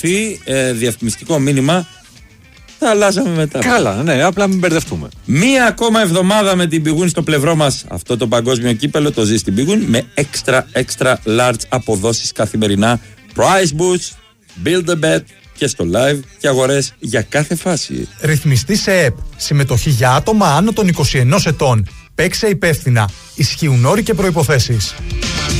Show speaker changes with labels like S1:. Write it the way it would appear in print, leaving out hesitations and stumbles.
S1: γραφτεί διαφημιστικό μήνυμα. Θα αλλάζαμε μετά.
S2: Καλά, ναι, απλά μην μπερδευτούμε.
S1: Μία ακόμα εβδομάδα με την Big Win στο πλευρό μας. Αυτό το παγκόσμιο κύπελο το ζει στην Big Win με extra large αποδόσεις καθημερινά. Price boost, build a bet και στο live και αγορές για κάθε φάση.
S3: Ρυθμιστή σε ΕΠ. Συμμετοχή για άτομα άνω των 21 ετών. Παίξε υπεύθυνα. Ισχύουν όροι και προϋποθέσεις.